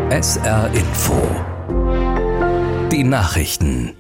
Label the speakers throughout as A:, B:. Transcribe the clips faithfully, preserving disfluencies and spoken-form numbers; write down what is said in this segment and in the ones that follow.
A: S R Info. Die Nachrichten.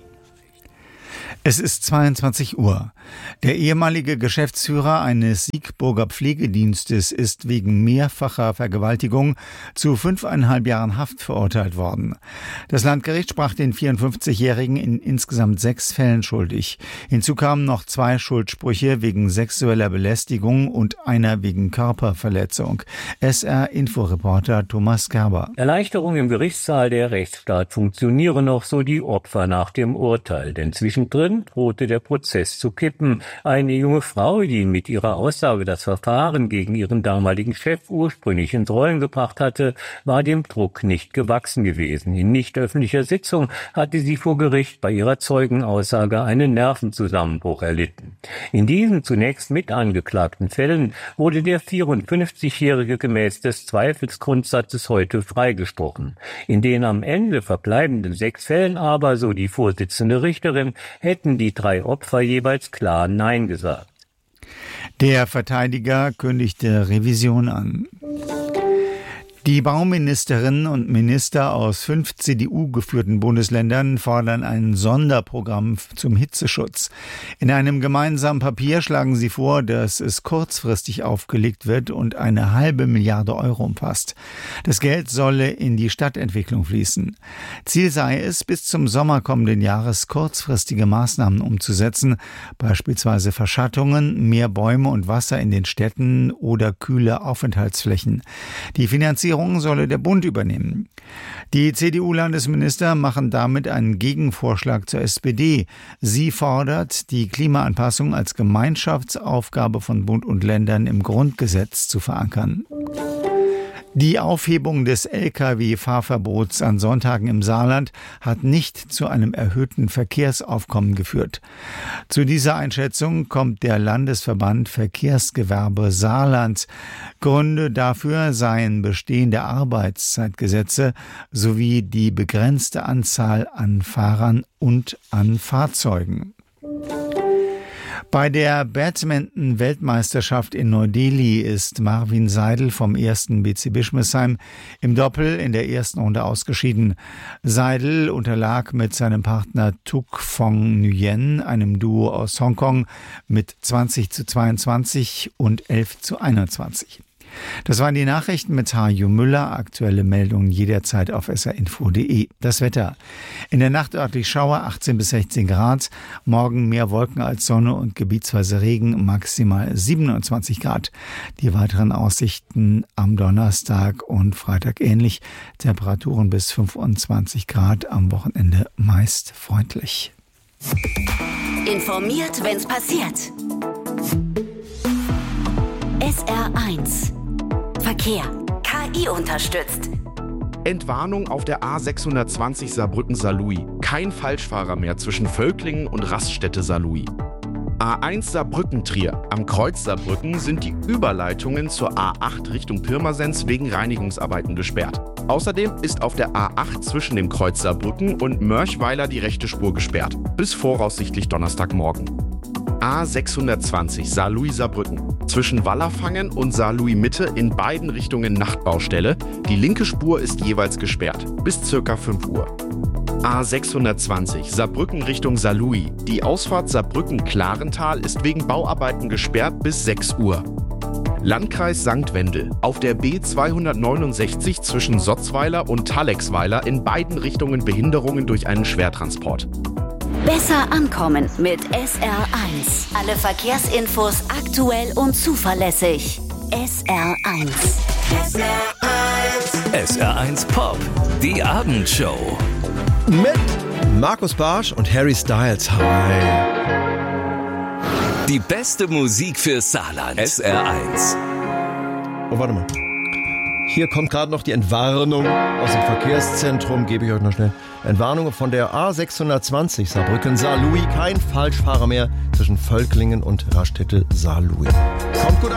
B: Es ist zweiundzwanzig Uhr. Der ehemalige Geschäftsführer eines Siegburger Pflegedienstes ist wegen mehrfacher Vergewaltigung zu fünfeinhalb Jahren Haft verurteilt worden. Das Landgericht sprach den vierundfünfzigjährigen in insgesamt sechs Fällen schuldig. Hinzu kamen noch zwei Schuldsprüche wegen sexueller Belästigung und einer wegen Körperverletzung. S R-Inforeporter Thomas Gerber.
C: Erleichterung im Gerichtssaal, der Rechtsstaat funktioniere noch, so die Opfer nach dem Urteil. Denn zwischendrin drohte der Prozess zu kippen. Eine junge Frau, die mit ihrer Aussage das Verfahren gegen ihren damaligen Chef ursprünglich ins Rollen gebracht hatte, war dem Druck nicht gewachsen gewesen. In nicht öffentlicher Sitzung hatte sie vor Gericht bei ihrer Zeugenaussage einen Nervenzusammenbruch erlitten. In diesen zunächst mit angeklagten Fällen wurde der vierundfünfzigjährige gemäß des Zweifelsgrundsatzes heute freigesprochen. In den am Ende verbleibenden sechs Fällen aber, so die Vorsitzende Richterin, hätten die drei Opfer jeweils klar Nein gesagt.
B: Der Verteidiger kündigte Revision an. Die Bauministerinnen und Minister aus fünf C D U-geführten Bundesländern fordern ein Sonderprogramm zum Hitzeschutz. In einem gemeinsamen Papier schlagen sie vor, dass es kurzfristig aufgelegt wird und eine halbe Milliarde Euro umfasst. Das Geld solle in die Stadtentwicklung fließen. Ziel sei es, bis zum Sommer kommenden Jahres kurzfristige Maßnahmen umzusetzen, beispielsweise Verschattungen, mehr Bäume und Wasser in den Städten oder kühle Aufenthaltsflächen. Die Finanzierung solle der Bund übernehmen. Die C D U-Landesminister machen damit einen Gegenvorschlag zur S P D. Sie fordert, die Klimaanpassung als Gemeinschaftsaufgabe von Bund und Ländern im Grundgesetz zu verankern. Die Aufhebung des L K W-Fahrverbots an Sonntagen im Saarland hat nicht zu einem erhöhten Verkehrsaufkommen geführt. Zu dieser Einschätzung kommt der Landesverband Verkehrsgewerbe Saarland. Gründe dafür seien bestehende Arbeitszeitgesetze sowie die begrenzte Anzahl an Fahrern und an Fahrzeugen. Bei der Badminton-Weltmeisterschaft in Neu-Delhi ist Marvin Seidel vom ersten B C Bischmesheim im Doppel in der ersten Runde ausgeschieden. Seidel unterlag mit seinem Partner Tuk Phong Nguyen, einem Duo aus Hongkong, mit zwanzig zu zweiundzwanzig und elf zu einundzwanzig. Das waren die Nachrichten mit Hajo Müller. Aktuelle Meldungen jederzeit auf s r info punkt d e. Das Wetter. In der Nacht örtlich Schauer, achtzehn bis sechzehn Grad. Morgen mehr Wolken als Sonne und gebietsweise Regen, maximal siebenundzwanzig Grad. Die weiteren Aussichten am Donnerstag und Freitag ähnlich. Temperaturen bis fünfundzwanzig Grad, am Wochenende meist freundlich.
D: Informiert, wenn's passiert. S R eins Verkehr. K I unterstützt.
E: Entwarnung auf der A sechshundertzwanzig Saarbrücken-Saarlouis. Kein Falschfahrer mehr zwischen Völklingen und Raststätte Saarlouis. A eins Saarbrücken-Trier. Am Kreuz Saarbrücken sind die Überleitungen zur A acht Richtung Pirmasens wegen Reinigungsarbeiten gesperrt. Außerdem ist auf der A acht zwischen dem Kreuz Saarbrücken und Mörchweiler die rechte Spur gesperrt. Bis voraussichtlich Donnerstagmorgen. A sechshundertzwanzig Saarlouis-Saarbrücken. Zwischen Wallerfangen und Saarlouis-Mitte in beiden Richtungen Nachtbaustelle. Die linke Spur ist jeweils gesperrt. Bis circa fünf Uhr. A sechshundertzwanzig Saarbrücken Richtung Saarlouis. Die Ausfahrt Saarbrücken-Klarental ist wegen Bauarbeiten gesperrt bis sechs Uhr. Landkreis Sankt Wendel. Auf der B zweihundertneunundsechzig zwischen Sotzweiler und Tallexweiler in beiden Richtungen Behinderungen durch einen Schwertransport.
D: Besser ankommen mit S R eins. Alle Verkehrsinfos aktuell und zuverlässig. S R eins.
A: S R eins. S R eins Pop. Die Abendshow.
F: Mit Markus Barsch und Harry Styles. Hi.
A: Die beste Musik für Saarland. S R eins.
F: Oh, warte mal. Hier kommt gerade noch die Entwarnung aus dem Verkehrszentrum, gebe ich euch noch schnell. Entwarnung von der A sechshundertzwanzig Saarbrücken-Saarlouis. Kein Falschfahrer mehr zwischen Völklingen und Raststätte Saarlouis. Kommt gut an.